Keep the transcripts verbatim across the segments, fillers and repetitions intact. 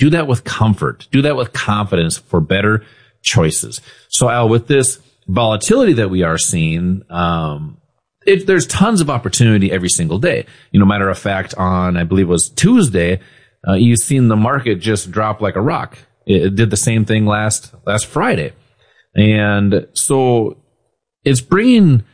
Do that with comfort. Do that with confidence for better choices. So Al, with this volatility that we are seeing, um, it, there's tons of opportunity every single day. You know, matter of fact, on, I believe it was Tuesday, uh, you've seen the market just drop like a rock. It, it did the same thing last, last Friday. And so it's bringing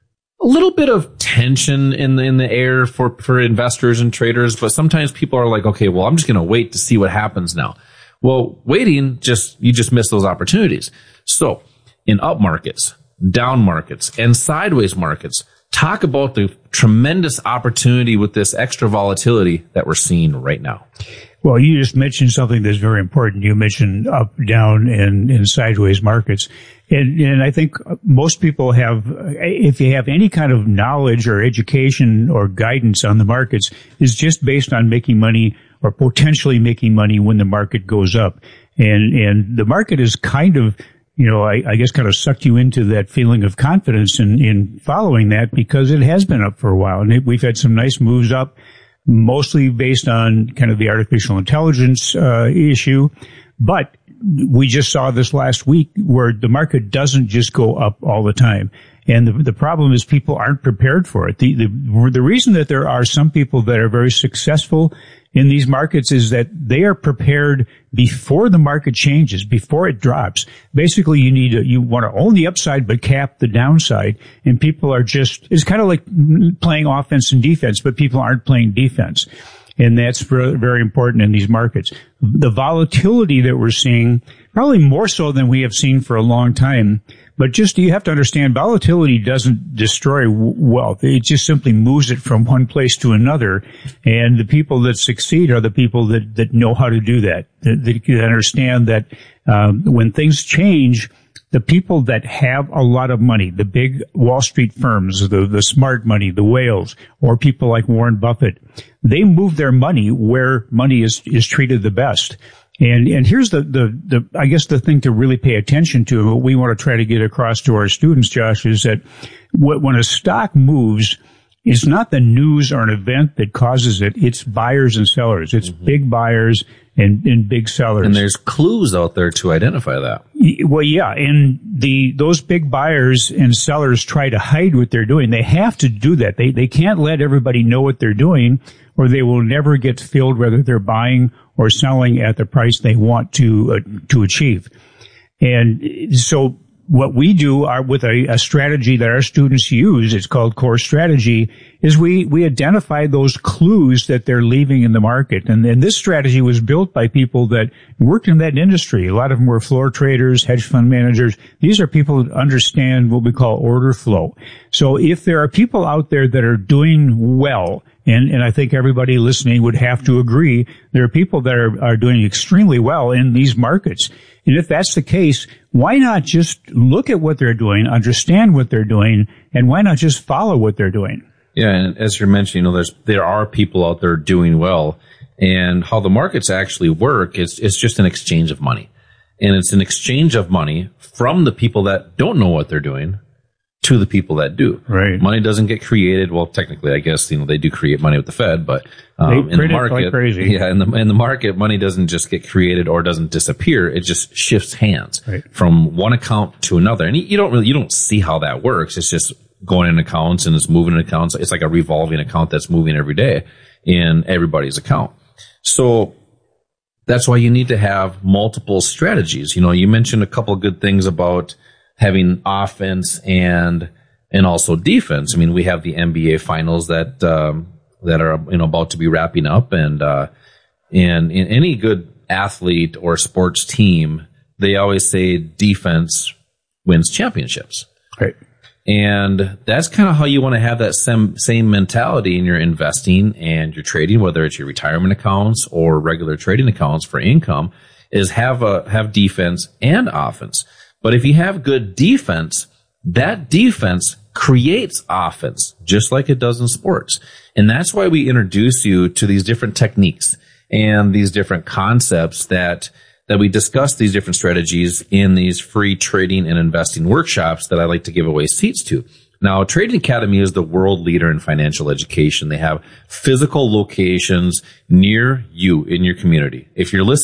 a little bit of tension in the, in the air for, for investors and traders, but sometimes people are like, okay, well, I'm just going to wait to see what happens now. Well, waiting, just, you just miss those opportunities. So in up markets, down markets, and sideways markets, talk about the tremendous opportunity with this extra volatility that we're seeing right now. Well, you just mentioned something that's very important. You mentioned up, down, and, and sideways markets. And, and I think most people have, if you have any kind of knowledge or education or guidance on the markets, is just based on making money or potentially making money when the market goes up. And, and the market is kind of, you know, I, I guess kind of sucked you into that feeling of confidence in, in following that because it has been up for a while. And it, we've had some nice moves up, mostly based on kind of the artificial intelligence uh, issue. But we just saw this last week where the market doesn't just go up all the time. And the, the problem is people aren't prepared for it. The, the, the reason that there are some people that are very successful in these markets is that they are prepared before the market changes, before it drops. Basically, you need to, you want to own the upside but cap the downside. And people are just, it's kind of like playing offense and defense, but people aren't playing defense. And that's very important in these markets. The volatility that we're seeing, probably more so than we have seen for a long time. But just, you have to understand, volatility doesn't destroy wealth. It just simply moves it from one place to another. And the people that succeed are the people that, that know how to do that. That, that can understand that, um, when things change, the people that have a lot of money, the big Wall Street firms, the, the smart money, the whales, or people like Warren Buffett, they move their money where money is, is treated the best. And, and here's the, the, the, I guess the thing to really pay attention to, what we want to try to get across to our students, Josh, is that when a stock moves, it's not the news or an event that causes it. It's buyers and sellers. It's mm-hmm. big buyers and, and big sellers. And there's clues out there to identify that. Well, yeah. And the, those big buyers and sellers try to hide what they're doing. They have to do that. They, they can't let everybody know what they're doing, or they will never get filled whether they're buying or selling at the price they want to, uh, to achieve. And so what we do are with a, a strategy that our students use, it's called Core Strategy, is we, we identify those clues that they're leaving in the market. And, and this strategy was built by people that worked in that industry. A lot of them were floor traders, hedge fund managers. These are people that understand what we call order flow. So if there are people out there that are doing well, and, and I think everybody listening would have to agree, there are people that are, are doing extremely well in these markets. And if that's the case, why not just look at what they're doing, understand what they're doing, and why not just follow what they're doing? Yeah, and as you're mentioning, you know, there's there are people out there doing well, and how the markets actually work is it's just an exchange of money, and it's an exchange of money from the people that don't know what they're doing to the people that do. Right. Money doesn't get created. Well, technically, I guess, you know, they do create money with the Fed, but um, in the market, like crazy. yeah, in the in the market, money doesn't just get created or doesn't disappear. It just shifts hands right. from one account to another, and you don't really you don't see how that works. It's just going in accounts and it's moving in accounts. It's like a revolving account that's moving every day in everybody's account. So that's why you need to have multiple strategies. You know, you mentioned a couple of good things about having offense and and also defense. I mean, we have the N B A finals that um, that are you know about to be wrapping up, and uh, and in any good athlete or sports team, they always say defense wins championships. Right. And that's kind of how you want to have that same same mentality in your investing and your trading, whether it's your retirement accounts or regular trading accounts for income, is have a have defense and offense. But if you have good defense, that defense creates offense, just like it does in sports. And that's why we introduce you to these different techniques and these different concepts that that we discuss these different strategies in these free trading and investing workshops that I like to give away seats to. Now, Trading Academy is the world leader in financial education. They have physical locations near you in your community. If you're listening